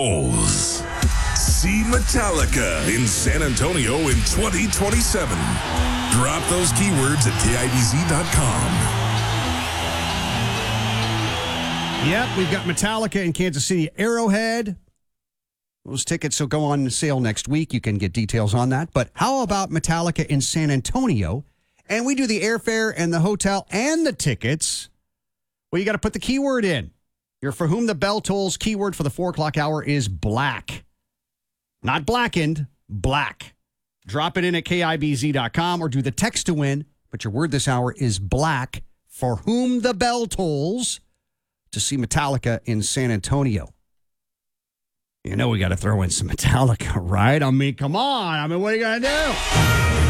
O's. See Metallica in San Antonio in 2027. Drop those keywords at KIBZ.com. Yep, we've got Metallica in Kansas City, Arrowhead. Those tickets will go on sale next week. You can get details on that. But how about Metallica in San Antonio? And we do the airfare and the hotel and the tickets. Well, you got to put the keyword in. Your For Whom the Bell Tolls keyword for the 4 o'clock hour is black. Not blackened, black. Drop it in at KIBZ.com or do the text to win. But your word this hour is black. For Whom the Bell Tolls. To see Metallica in San Antonio. You know we got to throw in some Metallica, right? I mean, come on. I mean, what are you going to do?